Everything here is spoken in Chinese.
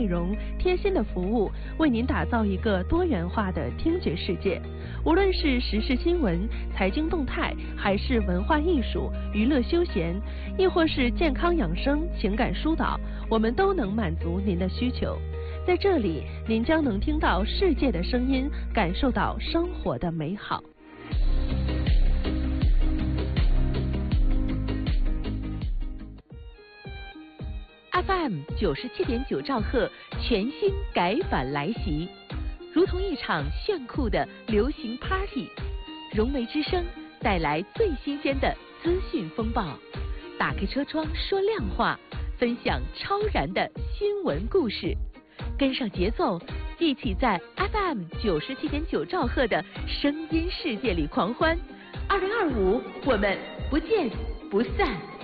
容、贴心的服务，为您打造一个多元化的听觉世界。无论是时事新闻、财经动态，还是文化艺术、娱乐休闲，亦或是健康养生、情感疏导，我们都能满足您的需求。在这里，您将能听到世界的声音，感受到生活的美好。FM 97.9兆赫全新改版来袭，如同一场炫酷的流行 Party。融媒之声带来最新鲜的资讯风暴，打开车窗说亮话，分享超燃的新闻故事，跟上节奏，一起在 FM 97.9兆赫的声音世界里狂欢。2025，我们不见不散。